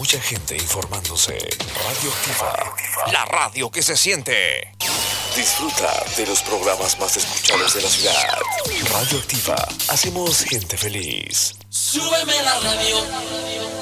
mucha gente informándose. Radioactiva, la radio que se siente. Disfruta de los programas más escuchados de la ciudad. Radioactiva, hacemos gente feliz. Súbeme la radio.